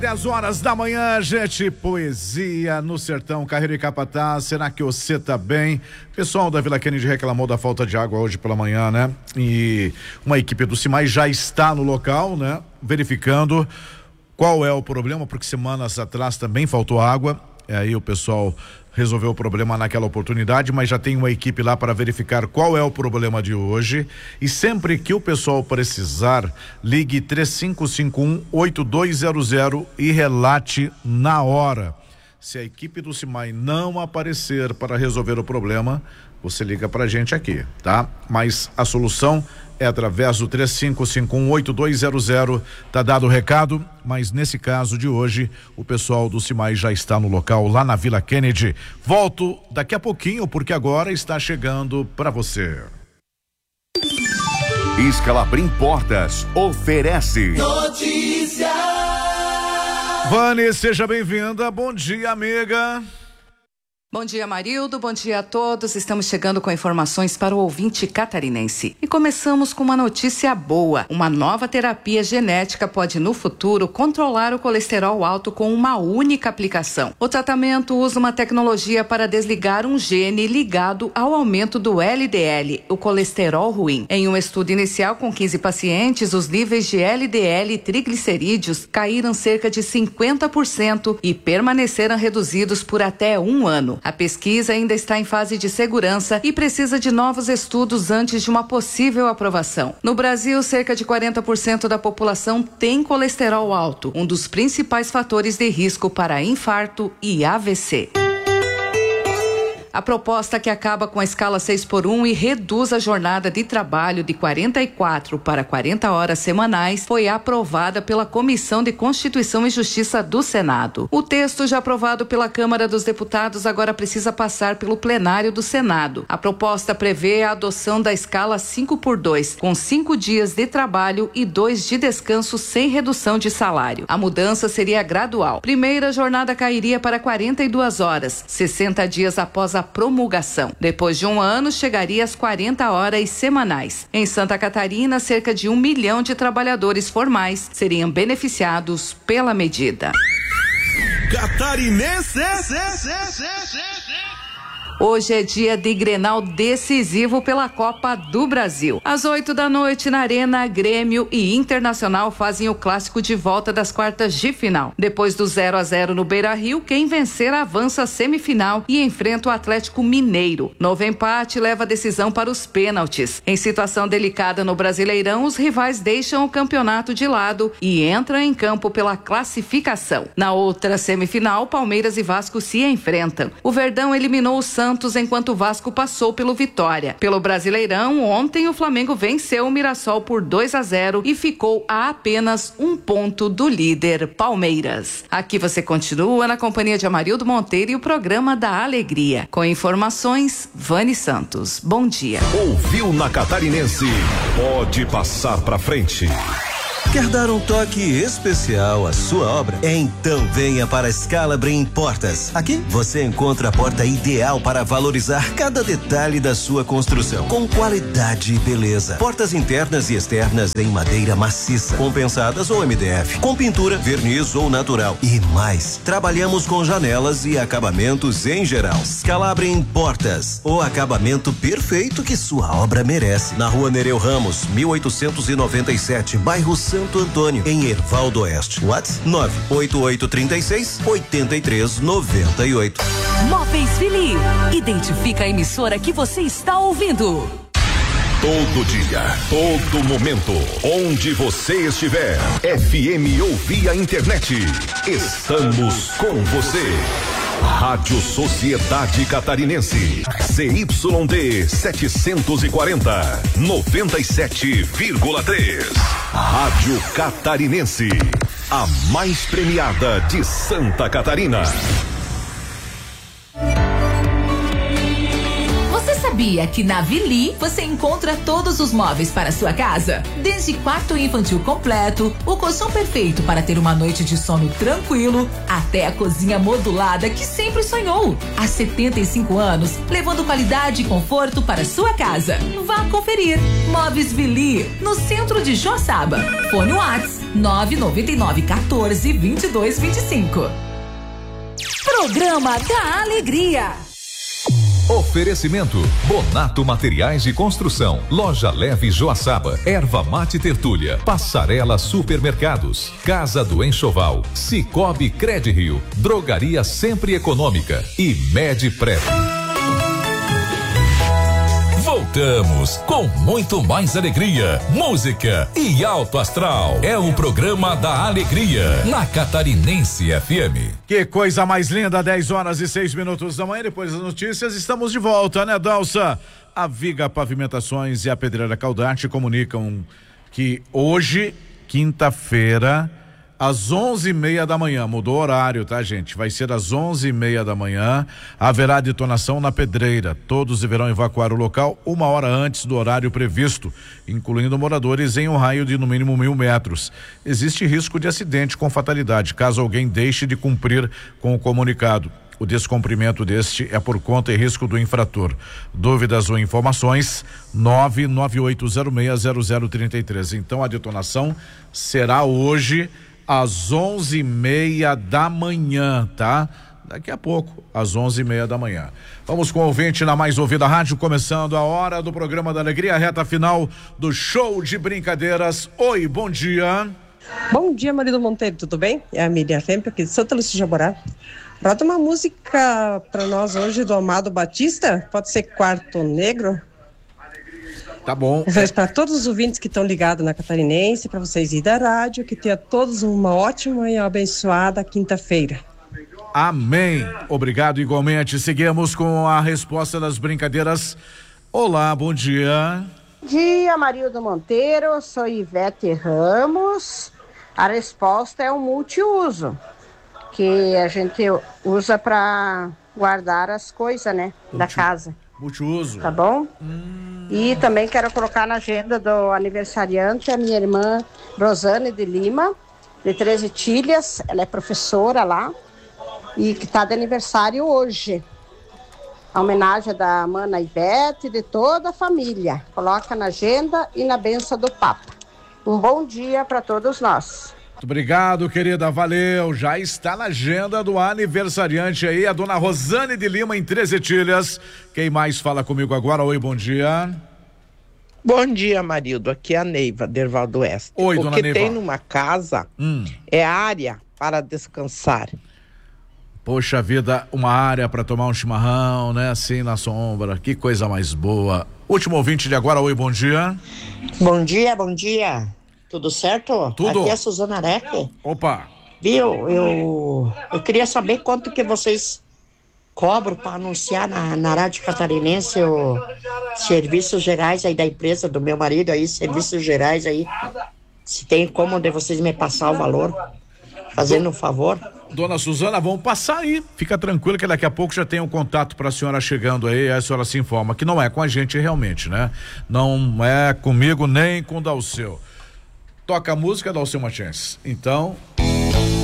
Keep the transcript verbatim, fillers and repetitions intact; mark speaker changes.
Speaker 1: dez horas da manhã, gente, poesia no sertão, Carreira e Capataz, será que você tá bem? O pessoal da Vila Kennedy reclamou da falta de água hoje pela manhã, né? E uma equipe do CIMAI já está no local, né? Verificando qual é o problema, porque semanas atrás também faltou água, e aí o pessoal resolveu o problema naquela oportunidade, mas já tem uma equipe lá para verificar qual é o problema de hoje. E sempre que o pessoal precisar, ligue três cinco cinco um, oito dois zero zero e relate na hora. Se a equipe do CIMAI não aparecer para resolver o problema, você liga pra gente aqui, tá? Mas a solução é através do três cinco cinco um, oito dois zero zero. Tá dado o recado, mas nesse caso de hoje, o pessoal do CIMAI já está no local lá na Vila Kennedy. Volto daqui a pouquinho, porque agora está chegando para você.
Speaker 2: Scalabrin Portas oferece
Speaker 3: notícia.
Speaker 1: Vani, seja bem-vinda. Bom dia, amiga.
Speaker 4: Bom dia, Marildo. Bom dia a todos. Estamos chegando com informações para o ouvinte catarinense. E começamos com uma notícia boa. Uma nova terapia genética pode, no futuro, controlar o colesterol alto com uma única aplicação. O tratamento usa uma tecnologia para desligar um gene ligado ao aumento do L D L, o colesterol ruim. Em um estudo inicial com quinze pacientes, os níveis de L D L e triglicerídeos caíram cerca de cinquenta por cento e permaneceram reduzidos por até um ano. A pesquisa ainda está em fase de segurança e precisa de novos estudos antes de uma possível aprovação. No Brasil, cerca de quarenta por cento da população tem colesterol alto, um dos principais fatores de risco para infarto e A V C. A proposta que acaba com a escala seis por um e reduz a jornada de trabalho de quarenta e quatro para quarenta horas semanais foi aprovada pela Comissão de Constituição e Justiça do Senado. O texto, já aprovado pela Câmara dos Deputados, agora precisa passar pelo plenário do Senado. A proposta prevê a adoção da escala cinco por dois, com cinco dias de trabalho e dois de descanso sem redução de salário. A mudança seria gradual. Primeira jornada cairia para quarenta e duas horas, sessenta dias após a promulgação. Depois de um ano, chegaria às quarenta horas semanais. Em Santa Catarina, cerca de um milhão de trabalhadores formais seriam beneficiados pela medida.
Speaker 3: Catarinense.
Speaker 4: Hoje é dia de Grenal decisivo pela Copa do Brasil. Às oito da noite, na Arena, Grêmio e Internacional fazem o clássico de volta das quartas de final. Depois do zero a zero no Beira-Rio, quem vencer avança à semifinal e enfrenta o Atlético Mineiro. Novo empate leva a decisão para os pênaltis. Em situação delicada no Brasileirão, os rivais deixam o campeonato de lado e entram em campo pela classificação. Na outra semifinal, Palmeiras e Vasco se enfrentam. O Verdão eliminou o Santos enquanto o Vasco passou pelo Vitória. Pelo Brasileirão, ontem o Flamengo venceu o Mirassol por dois a zero e ficou a apenas um ponto do líder Palmeiras. Aqui você continua na companhia de Amarildo Monteiro e o programa da Alegria. Com informações, Vani Santos. Bom dia.
Speaker 2: Ouviu na Catarinense? Pode passar pra frente.
Speaker 5: Quer dar um toque especial à sua obra? Então venha para a Scalabrin Portas. Aqui você encontra a porta ideal para valorizar cada detalhe da sua construção, com qualidade e beleza. Portas internas e externas em madeira maciça, compensadas ou M D F, com pintura, verniz ou natural e mais. Trabalhamos com janelas e acabamentos em geral. Scalabrin Portas, o acabamento perfeito que sua obra merece. Na Rua Nereu Ramos, mil oitocentos e noventa e sete, bairro Santo Antônio, em Erval do Oeste. WhatsApp nove oito oito três seis, oito três nove oito.
Speaker 6: Móveis Vili. Identifica a emissora que você está ouvindo.
Speaker 2: Todo dia, todo momento, onde você estiver, F M ou via internet, estamos com você. Rádio Sociedade Catarinense, C Y D setecentos e quarenta, noventa e sete vírgula três. Rádio Catarinense, a mais premiada de Santa Catarina.
Speaker 6: Sabia que na Vili você encontra todos os móveis para sua casa? Desde quarto infantil completo, o colchão perfeito para ter uma noite de sono tranquilo, até a cozinha modulada que sempre sonhou. Há setenta e cinco anos, levando qualidade e conforto para sua casa. Vá conferir. Móveis Vili, no centro de Joaçaba. Fone Whats nove nove nove um quatro, dois dois dois cinco. Programa da Alegria.
Speaker 2: Oferecimento: Bonato Materiais de Construção, Loja Leve Joaçaba, Erva Mate Tertúlia, Passarela Supermercados, Casa do Enxoval, Cicobi Credrio, Drogaria Sempre Econômica e Medprep. Voltamos com muito mais alegria, música e alto astral. É o programa da Alegria na Catarinense F M.
Speaker 1: Que coisa mais linda, dez horas e seis minutos da manhã, depois das notícias, estamos de volta, né, Dalsa? A Viga Pavimentações e a Pedreira Caldarte comunicam que hoje, quinta-feira, às onze e meia da manhã, mudou o horário, tá, gente? Vai ser às onze e meia da manhã, haverá detonação na pedreira. Todos deverão evacuar o local uma hora antes do horário previsto, incluindo moradores em um raio de no mínimo mil metros. Existe risco de acidente com fatalidade, caso alguém deixe de cumprir com o comunicado. O descumprimento deste é por conta e risco do infrator. Dúvidas ou informações? nove nove oito zero seis zero zero três três. Então a detonação será hoje às onze e meia da manhã, tá? Daqui a pouco, às onze e meia da manhã. Vamos com o ouvinte na mais ouvida rádio, começando a hora do programa da Alegria, a reta final do show de brincadeiras. Oi, bom dia.
Speaker 3: Bom dia, marido Monteiro, tudo bem? É a Miriam Fempe aqui de Santa Lúcia de Jaborá. Roda uma música para nós hoje do Amado Batista, pode ser Quarto Negro?
Speaker 1: Tá bom.
Speaker 3: Para todos os ouvintes que estão ligados na Catarinense, para vocês ir da rádio, que tenha todos uma ótima e abençoada quinta-feira.
Speaker 1: Amém. Obrigado igualmente. Seguimos com a resposta das brincadeiras. Olá, bom dia.
Speaker 7: Bom dia, Marildo Monteiro, sou Ivete Ramos. A resposta é o multiuso, que a gente usa para guardar as coisas, né, Multi... da casa.
Speaker 1: Multiuso.
Speaker 7: Tá bom?
Speaker 1: Hum.
Speaker 7: E também quero colocar na agenda do aniversariante a minha irmã Rosane de Lima, de treze Tilhas. Ela é professora lá e que está de aniversário hoje. A homenagem da mana Ivete e de toda a família. Coloca na agenda e na benção do Papa. Um bom dia para todos nós.
Speaker 1: Muito obrigado, querida, valeu. Já está na agenda do aniversariante aí, a dona Rosane de Lima, em treze Tilhas. Quem mais fala comigo agora? Oi, bom dia.
Speaker 8: Bom dia, Marildo, aqui é a Neiva, Derval do Oeste.
Speaker 1: Oi,
Speaker 8: o
Speaker 1: dona
Speaker 8: que
Speaker 1: Neiva.
Speaker 8: tem numa casa hum. é área para descansar.
Speaker 1: Poxa vida, uma área para tomar um chimarrão, né? Assim, na sombra, que coisa mais boa. Último ouvinte de agora, oi, bom dia.
Speaker 9: Bom dia, bom dia. Tudo certo?
Speaker 1: Tudo.
Speaker 9: Aqui é a Suzana Areque.
Speaker 1: Opa.
Speaker 9: Viu, eu, eu queria saber quanto que vocês cobram para anunciar na, na Rádio Catarinense os serviços gerais aí da empresa do meu marido aí, serviços gerais aí. Se tem como de vocês me passar o valor, fazendo um favor.
Speaker 1: Dona Suzana, vamos passar aí. Fica tranquila que daqui a pouco já tem um contato para a senhora chegando aí, aí a senhora se informa que não é com a gente realmente, né? Não é comigo nem com o Dalceu. Toca a música, Dalceu Martins. Então,